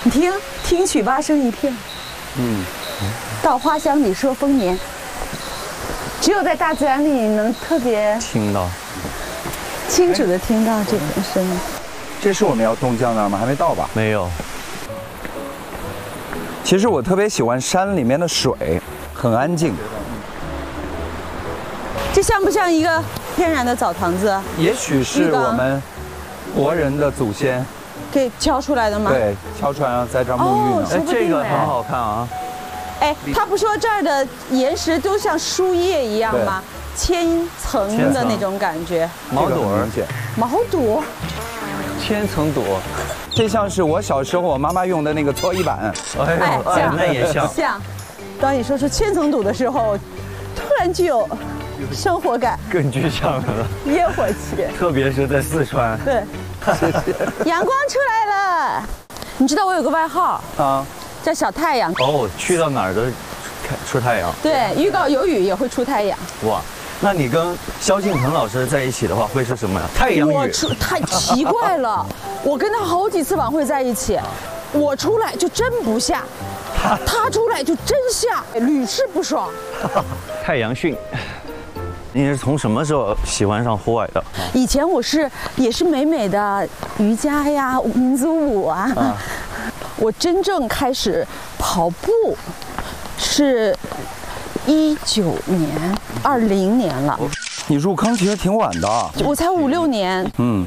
你听，听曲蛙声一片。到花香里说丰年。只有在大自然里能特别听到， 清楚的听到这种声音。 这是我们要东江那儿吗？还没到吧？ 没有。 其实我特别喜欢山里面的水，很安静。 这像不像一个天然的澡堂子？ 也许是我们国人的祖先给敲出来的吗？ 对，敲出来然后在这儿沐浴呢。 哎，这个很好看啊。 哎，他不说这儿的岩石都像树叶一样吗？千层的那种感觉。 毛朵儿， 毛朵， 千层朵， 这像是我小时候我妈妈用的那个搓衣板。 哎， 像那也像。 像。当你说出千层堵的时候，突然具有生活感， 更具象了， 烟火气。 特别是在四川。 对，阳光出来了。你知道我有个外号啊？叫小太阳。 哦，去到哪儿都出太阳。 对，预告有雨也会出太阳。 哇，那你跟萧敬腾老师在一起的话，会是什么呀？太阳雨。 太奇怪了，我跟他好几次晚会在一起，我出来就真不下，他出来就真下，屡试不爽。 太阳训。你是从什么时候喜欢上户外的？ 以前也是美美的瑜伽呀、民族舞啊。我真正开始跑步是19年、20年了。 你入坑其实挺晚的。 我才5、6年。